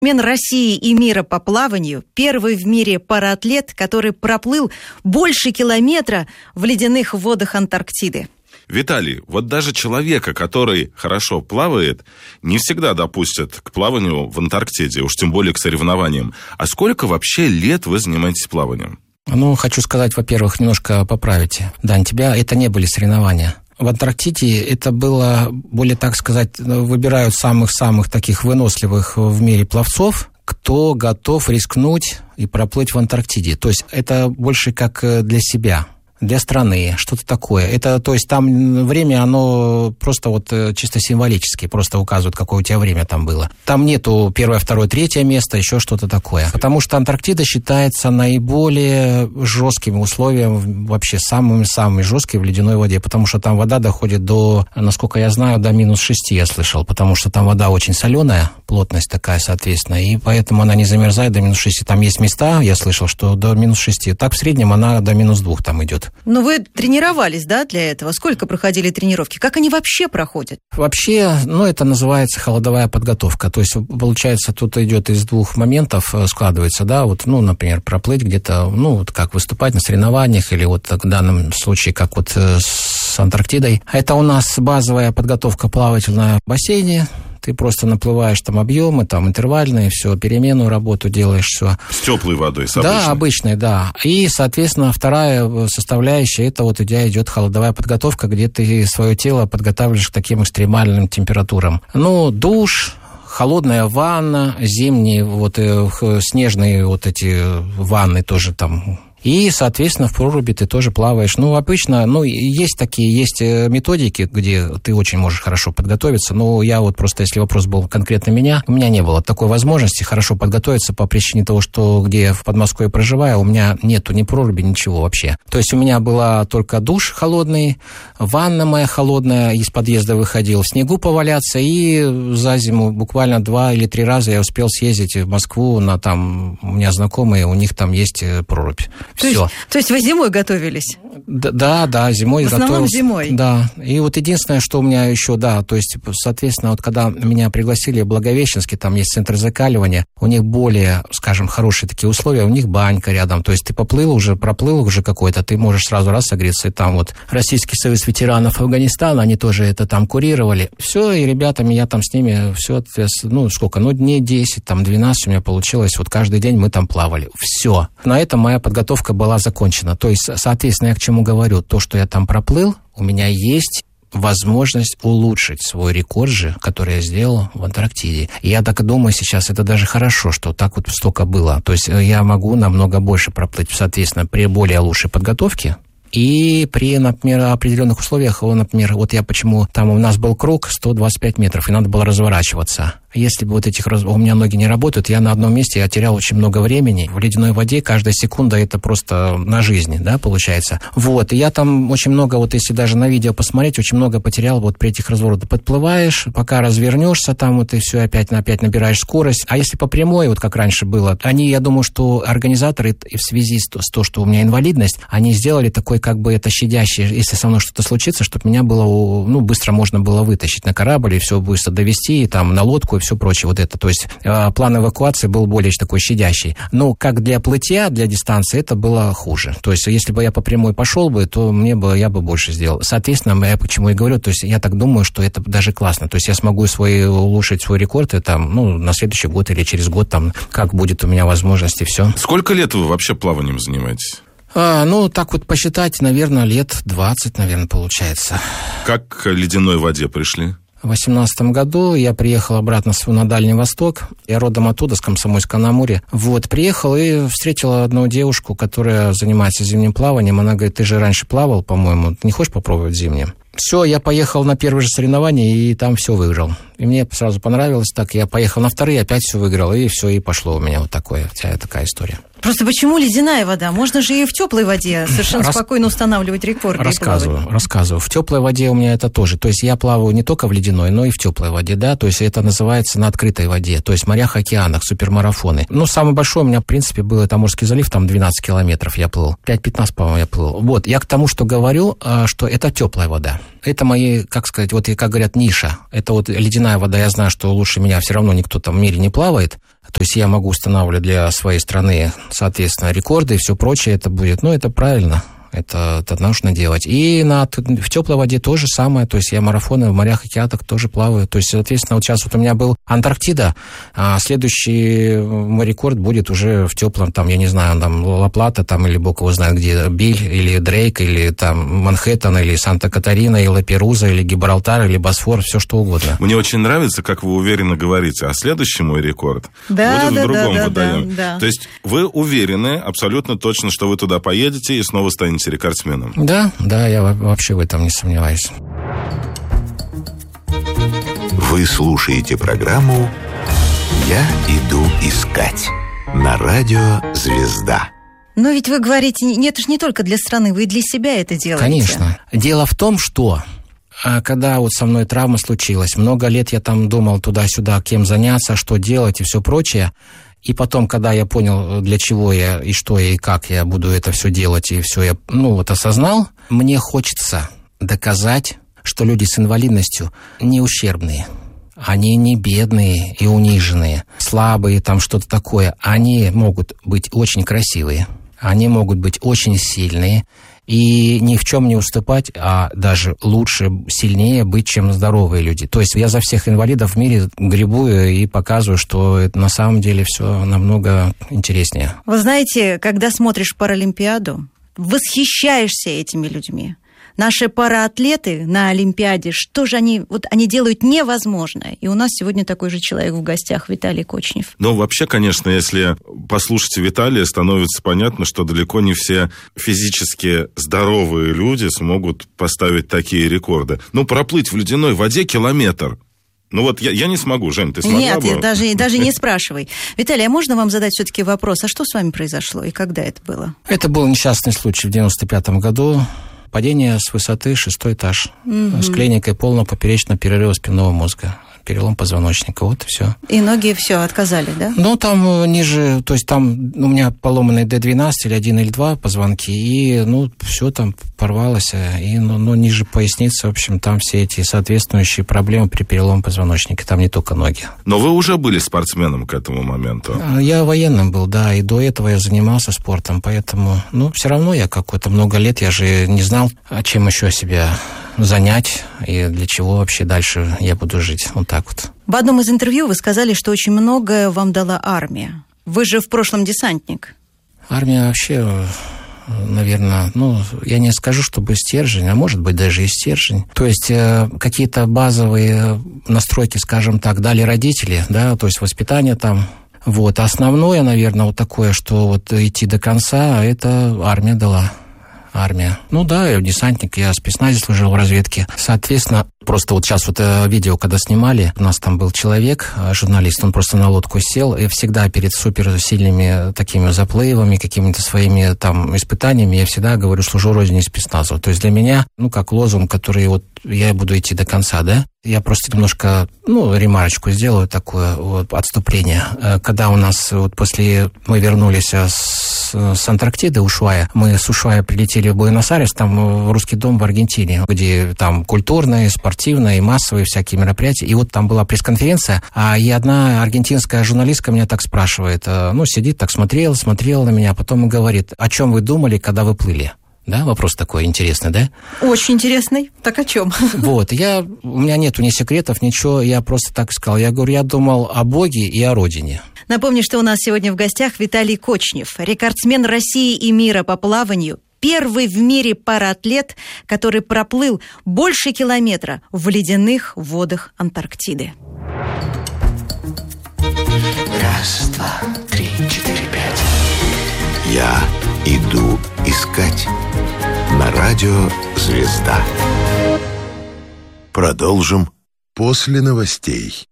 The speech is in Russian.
Мен России и мира по плаванию, первый в мире параатлет, который проплыл больше километра в ледяных водах Антарктиды. Виталий, вот даже человека, который хорошо плавает, не всегда допустят к плаванию в Антарктиде, уж тем более к соревнованиям. А сколько вообще лет вы занимаетесь плаванием? Хочу сказать, во-первых, немножко поправите. Дань, это не были соревнования. В Антарктиде это было, более так сказать, выбирают самых-самых таких выносливых в мире пловцов, кто готов рискнуть и проплыть в Антарктиде. То есть это больше как для себя, для страны, что-то такое. Это, то есть там время, оно просто чисто символически, просто указывает, какое у тебя время там было. Там нету первое, второе, третье место, еще что-то такое. Потому что Антарктида считается наиболее жестким условием, вообще самыми жесткими в ледяной воде, потому что там вода доходит до, насколько я знаю, до -6, я слышал, потому что там вода очень соленая, плотность такая, соответственно, и поэтому она не замерзает до -6. Там есть места, я слышал, что до -6. Так в среднем она до -2 там идет. Но вы тренировались, да, для этого? Сколько проходили тренировки? Как они вообще проходят? Вообще, это называется холодовая подготовка. То есть, получается, тут идет из двух моментов, складывается, да, например, проплыть где-то, как выступать на соревнованиях, или в данном случае, как с Антарктидой. Это у нас базовая подготовка плавательная в бассейне. Ты просто наплываешь там объемы, там интервальные, все, переменную работу делаешь, все. С теплой водой, с обычной? Да, обычной, да. И, соответственно, вторая составляющая, это у тебя идет холодовая подготовка, где ты свое тело подготавливаешь к таким экстремальным температурам. Душ, холодная ванна, зимние, снежные эти ванны тоже там. И, соответственно, в проруби ты тоже плаваешь. Обычно, есть методики, где ты очень можешь хорошо подготовиться. Но я просто, если вопрос был конкретно меня, у меня не было такой возможности хорошо подготовиться по причине того, что где я в Подмосковье проживаю, у меня нету ни проруби, ничего вообще. То есть у меня была только душ холодный, ванна моя холодная, из подъезда выходил в снегу поваляться, и за зиму буквально 2 или 3 раза я успел съездить в Москву, у меня знакомые, у них там есть прорубь. То есть вы зимой готовились? Да, зимой готовился. В основном зимой? Да. И единственное, что у меня еще, то есть, соответственно, когда меня пригласили в Благовещенске, там есть центр закаливания, у них более, скажем, хорошие такие условия, у них банька рядом, то есть ты проплыл уже какой-то, ты можешь сразу согреться, и там Российский союз ветеранов Афганистана, они тоже это там курировали. Все, и ребятами, я там с ними, все, дней 10, 12 у меня получилось, каждый день мы там плавали. Все. На этом моя подготовка была закончена. То есть, соответственно, я к чему говорю, то, что я там проплыл, у меня есть возможность улучшить свой рекорд же, который я сделал в Антарктиде. И я так и думаю сейчас, это даже хорошо, что так столько было. То есть я могу намного больше проплыть, соответственно, при более лучшей подготовке. И при, например, определенных условиях, например, я почему, там у нас был круг 125 метров, и надо было разворачиваться. Если бы у меня ноги не работают, я на одном месте, я терял очень много времени. В ледяной воде каждая секунда это просто на жизни, да, получается. И я там очень много, если даже на видео посмотреть, очень много потерял при этих разворотах. Подплываешь, пока развернешься там, и все, опять набираешь скорость. А если по прямой, как раньше было, я думаю, что организаторы в связи с том, что у меня инвалидность, они сделали такой, это щадящий, если со мной что-то случится, чтобы меня было, быстро можно было вытащить на корабль и все быстро довести, там, на лодку и все прочее, это. То есть план эвакуации был более такой щадящий. Но как для плытья, для дистанции, это было хуже. То есть если бы я по прямой пошел бы, то я бы больше сделал. Соответственно, я почему и говорю, то есть я так думаю, что это даже классно. То есть я смогу улучшить свой рекорд, и на следующий год или через год, как будет у меня возможность, и все. Сколько лет вы вообще плаванием занимаетесь? Так посчитать, наверное, лет 20, получается. Как к ледяной воде пришли? В 2018 году я приехал обратно на Дальний Восток. Я родом оттуда, с Комсомольска-на-Амуре. Приехал и встретил одну девушку, которая занимается зимним плаванием. Она говорит, ты же раньше плавал, по-моему, не хочешь попробовать зимним? Все, я поехал на первое же соревнование и там все выиграл. И мне сразу понравилось так. Я поехал на вторые, опять все выиграл, и все, и пошло у меня такая история. Просто почему ледяная вода? Можно же и в теплой воде совершенно спокойно устанавливать рекорды. Рассказываю. В теплой воде у меня это тоже. То есть я плаваю не только в ледяной, но и в теплой воде, да. То есть это называется на открытой воде. То есть в морях, океанах, супермарафоны. Самый большой у меня, в принципе, был это Амурский залив, там 12 километров я плыл. 5-15, по-моему, я плыл. Я к тому, что говорю, что это теплая вода. Это мои, как сказать, как говорят, ниша. Это ледяная вода, я знаю, что лучше меня все равно никто там в мире не плавает. То есть я могу устанавливать для своей страны, соответственно, рекорды и все прочее, это будет, это правильно. Это нужно делать. И в теплой воде то же самое. То есть я марафоны в морях, океанах тоже плаваю. То есть, соответственно, вот сейчас вот у меня был Антарктида, а следующий мой рекорд будет уже в теплом, там, я не знаю, там Ла-Плата, там, или бог его знает где, Биль, или Дрейк, или там Манхэттен, или Санта-Катарина, или Ла-Перуза, или Гибралтар, или Босфор, все что угодно. Мне очень нравится, как вы уверенно говорите, а следующий мой рекорд будет в другом водоеме. Да. То есть вы уверены абсолютно точно, что вы туда поедете и снова станете рекордсменом? Да, я вообще в этом не сомневаюсь. Вы слушаете программу «Я иду искать» на радио «Звезда». Но ведь вы говорите, это же не только для страны, вы и для себя это делаете. Конечно. Дело в том, что когда вот со мной травма случилась, много лет я там думал туда-сюда, кем заняться, что делать и все прочее. И потом, когда я понял, для чего я, и что я, и как я буду это все делать, и все я, осознал, мне хочется доказать, что люди с инвалидностью не ущербные. Они не бедные и униженные, слабые, там что-то такое. Они могут быть очень красивые, они могут быть очень сильные, и ни в чем не уступать, а даже лучше, сильнее быть, чем здоровые люди. То есть я за всех инвалидов в мире гребую и показываю, что это на самом деле все намного интереснее. Вы знаете, когда смотришь Паралимпиаду, восхищаешься этими людьми. Наши параатлеты на Олимпиаде, что же они делают невозможное. И у нас сегодня такой же человек в гостях, Виталий Кочнев. Но вообще, конечно, если послушать Виталия, становится понятно, что далеко не все физически здоровые люди смогут поставить такие рекорды. Проплыть в ледяной воде километр. Я не смогу, Жень, ты смогла бы? Нет, даже не спрашивай. Виталий, а можно вам задать все-таки вопрос, а что с вами произошло и когда это было? Это был несчастный случай в 95-м году. Падение с высоты 6-й этаж. С клиникой полного поперечного перерыва спинного мозга. Перелом позвоночника, вот и все. И ноги все отказали, да? Там ниже, то есть там у меня поломанный D12 или 1 или 2 позвонки, и, все там порвалось, и, ниже поясницы, в общем, там все эти соответствующие проблемы при переломе позвоночника, там не только ноги. Но вы уже были спортсменом к этому моменту? Я военным был, да, и до этого я занимался спортом, поэтому, все равно я много лет, я же не знал, чем еще себя занять и для чего вообще дальше я буду жить. Вот так вот. В одном из интервью вы сказали, что очень многое вам дала армия. Вы же в прошлом десантник. Армия вообще, наверное, я не скажу, чтобы стержень, а может быть даже и стержень. То есть какие-то базовые настройки, скажем так, дали родители, да, то есть воспитание там. Основное, наверное, такое, что идти до конца, это армия дала. Армия. Я десантник, я в спецназе служил в разведке. Соответственно, просто сейчас видео, когда снимали, у нас там был человек, журналист, он просто на лодку сел, и всегда перед суперсильными такими заплывами, какими-то своими там испытаниями, я всегда говорю, служу родине спецназу. То есть для меня, как лозунг, который я буду идти до конца, да? Я просто немножко, ремарочку сделаю, такое отступление. Когда у нас мы вернулись с Антарктиды, Ушуая, мы с Ушуая прилетели в Буэнос-Айрес, там в русский дом в Аргентине, где там культурные, спортивные, массовые всякие мероприятия. И там была пресс-конференция, и одна аргентинская журналистка меня так спрашивает, сидит, так смотрела на меня, а потом говорит, о чем вы думали, когда вы плыли? Да, вопрос такой интересный, да? Очень интересный. Так о чем? У меня нету ни секретов, ничего, я просто так сказал. Я говорю, я думал о Боге и о Родине. Напомню, что у нас сегодня в гостях Виталий Кочнев, рекордсмен России и мира по плаванию, первый в мире параатлет, который проплыл больше километра в ледяных водах Антарктиды. 1, 2, 3, 4, 5. Я иду искать на радио «Звезда». Продолжим после новостей.